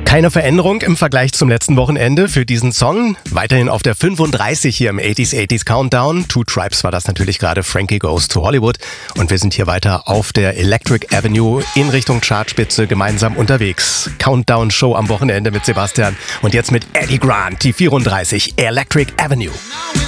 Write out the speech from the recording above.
Keine Veränderung im Vergleich zum letzten Wochenende für diesen Song. Weiterhin auf der 35 hier im 80s Countdown. Two Tribes war das natürlich gerade, Frankie Goes to Hollywood. Und wir sind hier weiter auf der Electric Avenue in Richtung Chartspitze gemeinsam unterwegs. Countdown-Show am Wochenende mit Sebastian. Und jetzt mit Eddie Grant, die 34, Electric Avenue.